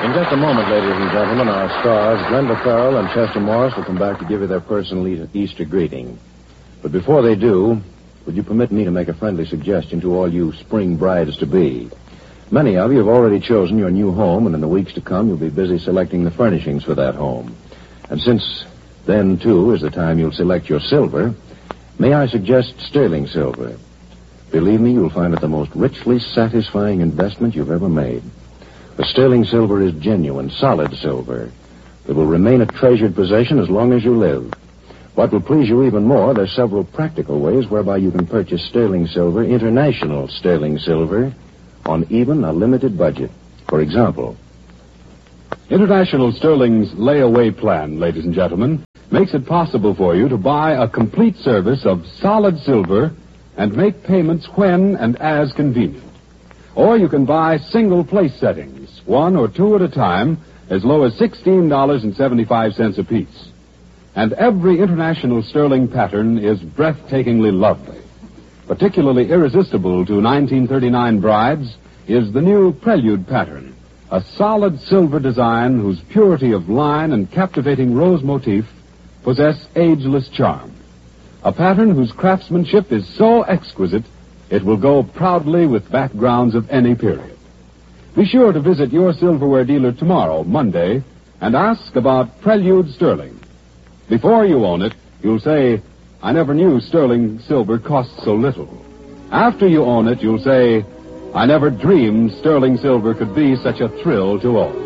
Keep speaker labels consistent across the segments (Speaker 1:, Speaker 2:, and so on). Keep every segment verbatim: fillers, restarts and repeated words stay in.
Speaker 1: In just a moment, ladies and gentlemen, our stars, Glenda Farrell and Chester Morris, will come back to give you their personal Easter greeting. But before they do, would you permit me to make a friendly suggestion to all you spring brides-to-be? Many of you have already chosen your new home, and in the weeks to come, you'll be busy selecting the furnishings for that home. And since then, too, is the time you'll select your silver, may I suggest sterling silver? Believe me, you'll find it the most richly satisfying investment you've ever made. The sterling silver is genuine, solid silver that will remain a treasured possession as long as you live. What will please you even more, there's several practical ways whereby you can purchase sterling silver, international sterling silver, on even a limited budget. For example,
Speaker 2: International Sterling's layaway plan, ladies and gentlemen, makes it possible for you to buy a complete service of solid silver and make payments when and as convenient. Or you can buy single place settings, one or two at a time, as low as sixteen dollars and seventy-five cents apiece. And every International Sterling pattern is breathtakingly lovely. Particularly irresistible to nineteen thirty-nine brides is the new Prelude pattern, a solid silver design whose purity of line and captivating rose motif possess ageless charm. A pattern whose craftsmanship is so exquisite it will go proudly with backgrounds of any period. Be sure to visit your silverware dealer tomorrow, Monday, and ask about Prelude Sterling. Before you own it, you'll say, I never knew sterling silver cost so little. After you own it, you'll say, I never dreamed sterling silver could be such a thrill to own.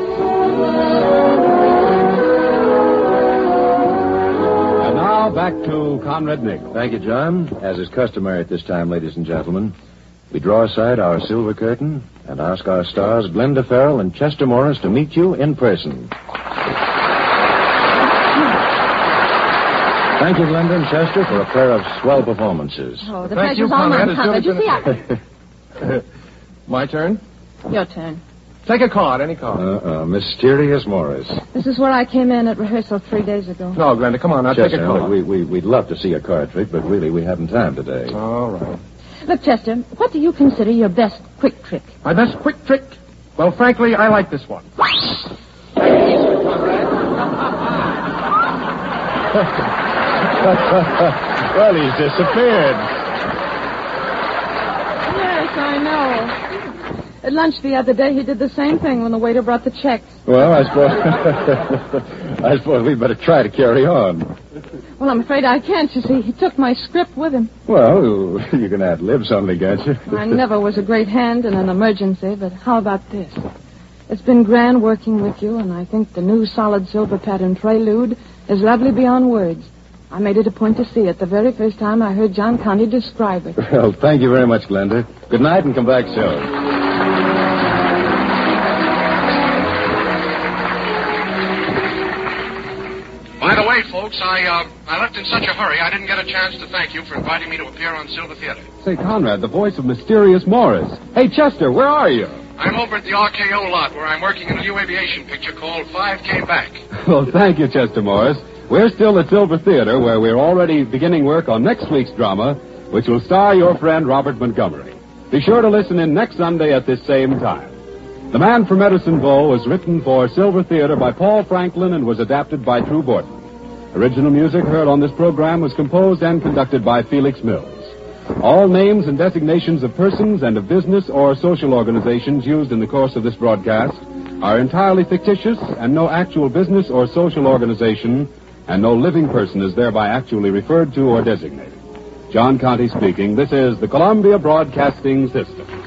Speaker 2: And now back to Conrad Nagel.
Speaker 1: Thank you, John. As is customary at this time, ladies and gentlemen, we draw aside our silver curtain and ask our stars, Glenda Farrell and Chester Morris, to meet you in person. Thank you, Glenda and Chester, for a pair of swell performances.
Speaker 3: Oh, the
Speaker 4: Thank
Speaker 3: pleasure's
Speaker 4: you,
Speaker 3: all
Speaker 4: Conrad.
Speaker 3: mine,
Speaker 4: It's
Speaker 3: Conrad.
Speaker 4: really
Speaker 3: You see,
Speaker 4: been
Speaker 3: I...
Speaker 4: My turn?
Speaker 3: Your turn.
Speaker 4: Take a card, any card.
Speaker 1: Uh-uh, Mysterious Morris.
Speaker 3: This is where I came in at rehearsal three days ago.
Speaker 4: No, Glenda, come on, now take a
Speaker 1: Chester,
Speaker 4: card.
Speaker 1: look, we, we, we'd love to see a card trick, but really we haven't time today.
Speaker 4: All right.
Speaker 3: Look, Chester, what do you consider your best quick trick?
Speaker 4: My best quick trick? Well, frankly, I like this one.
Speaker 1: Well, he's disappeared.
Speaker 3: Yes, I know. At lunch the other day, he did the same thing when the waiter brought the checks.
Speaker 1: Well, I suppose I suppose we'd better try to carry on.
Speaker 3: Well, I'm afraid I can't, you see. He took my script with him.
Speaker 1: Well, you can ad-lib something, can't you?
Speaker 3: I never was a great hand in an emergency, but how about this? It's been grand working with you, and I think the new solid silver pattern Prelude is lovely beyond words. I made it a point to see it the very first time I heard John Conte describe it.
Speaker 1: Well, thank you very much, Glenda. Good night and come back soon.
Speaker 5: By the way, folks, I uh, I left in such a hurry I didn't get a chance to thank you for inviting me to appear on Silver Theater.
Speaker 2: Say, Conrad, the voice of Mysterious Morris. Hey, Chester, where are you?
Speaker 5: I'm over at the R K O lot where I'm working in a new aviation picture called five K Back.
Speaker 2: Well, thank you, Chester Morris. We're still at Silver Theater, where we're already beginning work on next week's drama, which will star your friend Robert Montgomery. Be sure to listen in next Sunday at this same time. The Man from Medicine Bow was written for Silver Theater by Paul Franklin and was adapted by Drew Borton. Original music heard on this program was composed and conducted by Felix Mills. All names and designations of persons and of business or social organizations used in the course of this broadcast are entirely fictitious, and no actual business or social organization and no living person is thereby actually referred to or designated. John Conte speaking. This is the Columbia Broadcasting System.